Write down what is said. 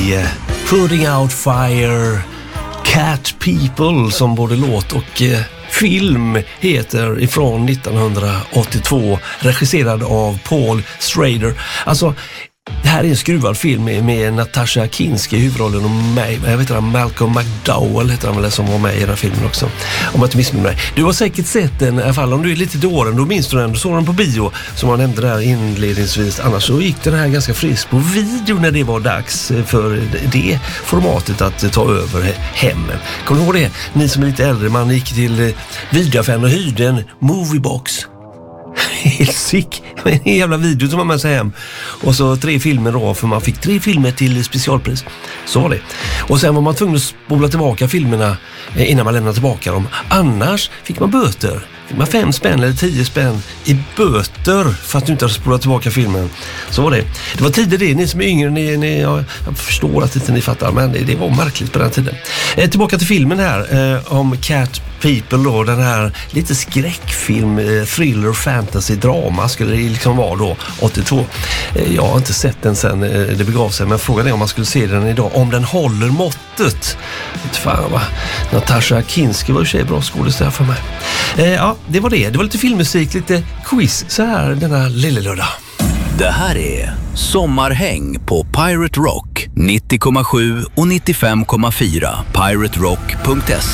i Putting Out Fire, Cat People som både låt och film heter, ifrån 1982, regisserad av Paul Schrader. Alltså, det här är en skruvad film med Natasha Kinski i huvudrollen och jag vet inte, Malcolm McDowell heter han väl, som var med i den här filmen också, om jag inte missminner mig. Du har säkert sett den, i alla fall om du är lite till åren, då minns du den, du såg den på bio som jag nämnde där inledningsvis. Annars så gick den här ganska frisk på video när det var dags för det formatet att ta över hemmen. Kommer du ihåg det? Ni som är lite äldre, man gick till videoaffären och hyrde en moviebox. Helt sick. En jävla video som man med sig hem. Och så 3 filmer då, för man fick 3 filmer till specialpris. Så var det. Och sen var man tvungen att spola tillbaka filmerna innan man lämnade tillbaka dem. Annars fick man böter. Fick man 5 spänn eller 10 spänn i böter för att du inte hade spolat tillbaka filmen. Så var det. Det var tider det. Ni som är yngre, jag förstår att inte ni fattar, men det var märkligt på den tiden. Tillbaka till filmen här om Cat People då, den här lite skräckfilm, thriller, fantasy, drama skulle det liksom vara då, 82. Jag har inte sett den sen det begav sig, men frågan är om man skulle se den idag, om den håller måttet. Fan va, Natasha Kinski var ju tjej bra skådespelare för mig. Ja, det var det. Det var lite filmmusik, lite quiz så här denna lilla lördag. Det här är Sommarhäng på Pirate Rock 90,7 och 95,4 piraterock.se.